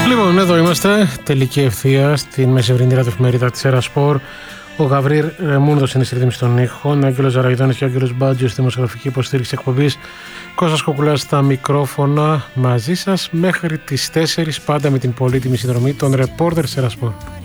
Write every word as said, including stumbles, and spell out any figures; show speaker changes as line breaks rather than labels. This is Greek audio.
Λοιπόν, εδώ είμαστε, τελική ευθεία στην μεσημβρινή ραδιοφημερίδα της Ερασπορ. Ο Γαβρίλ Ρεμούνδος είναι στη ρύθμιση των ήχων, ο Άγγελος Ζαραγιδόνης και ο Άγγελος Μπάτζιος στη δημοσιογραφική υποστήριξη εκπομπής. Κώστας Κοκκουλάς στα μικρόφωνα μαζί σας μέχρι τις τέσσερις, πάντα με την πολύτιμη συνδρομή των ρεπόρτερ της Ερασπορ.